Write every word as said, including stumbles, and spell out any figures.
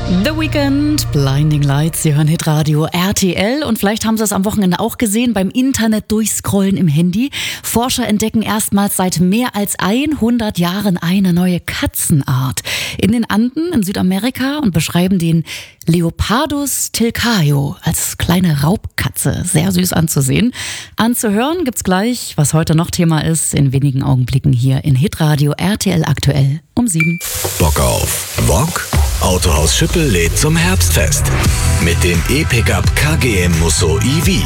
The Weeknd, Blinding Lights, Sie hören Hitradio R T L und vielleicht haben Sie es am Wochenende auch gesehen beim Internet durchscrollen im Handy. Forscher entdecken erstmals seit mehr als hundert Jahren eine neue Katzenart in den Anden in Südamerika und beschreiben den Leopardus tilcaio als kleine Raubkatze. Sehr süß anzusehen. Anzuhören gibt's gleich, was heute noch Thema ist, in wenigen Augenblicken hier in Hitradio R T L aktuell um sieben. Bock auf Rock? Autohaus Schüppel lädt zum Herbstfest mit dem E-Pickup K G M Musso E V.